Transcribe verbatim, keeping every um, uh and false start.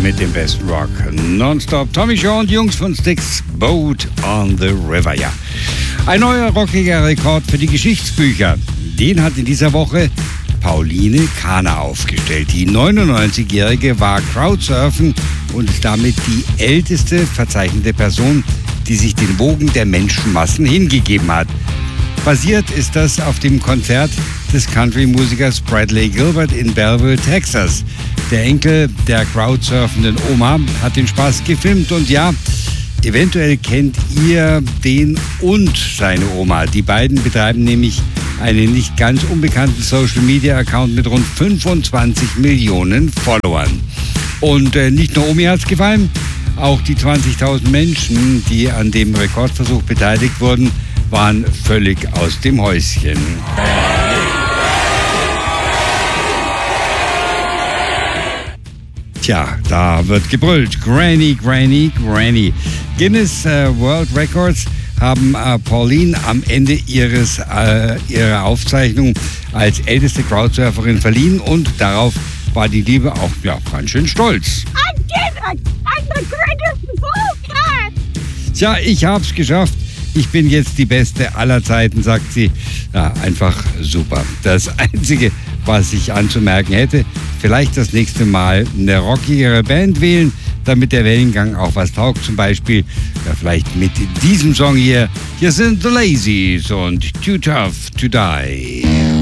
mit dem besten Rock. Nonstop. Tommy Shaw und Jungs von Styx, Boat on the River. Ja. Ein neuer rockiger Rekord für die Geschichtsbücher. Den hat in dieser Woche Pauline Kahner aufgestellt. Die neunundneunzigjährige war Crowdsurfen und ist damit die älteste verzeichnete Person, die sich den Wogen der Menschenmassen hingegeben hat. Basiert ist das auf dem Konzert des Country-Musikers Bradley Gilbert in Belleville, Texas. Der Enkel der crowdsurfenden Oma hat den Spaß gefilmt und ja, eventuell kennt ihr den und seine Oma. Die beiden betreiben nämlich einen nicht ganz unbekannten Social-Media-Account mit rund fünfundzwanzig Millionen Followern. Und äh, nicht nur Omi hat's gefallen, auch die zwanzigtausend Menschen, die an dem Rekordversuch beteiligt wurden, waren völlig aus dem Häuschen. Tja, da wird gebrüllt. Granny, Granny, Granny. Guinness äh, World Records haben äh, Pauline am Ende ihres, äh, ihrer Aufzeichnung als älteste Crowdsurferin verliehen und darauf war die Liebe auch ja, ganz schön stolz. I did it! I'm the greatest of all time! Tja, ich hab's geschafft. Ich bin jetzt die Beste aller Zeiten, sagt sie. Ja, einfach super. Das Einzige, was ich anzumerken hätte, vielleicht das nächste Mal eine rockigere Band wählen, damit der Wellengang auch was taugt. Zum Beispiel ja, vielleicht mit diesem Song hier. Hier sind The Lazies und Too Tough to Die.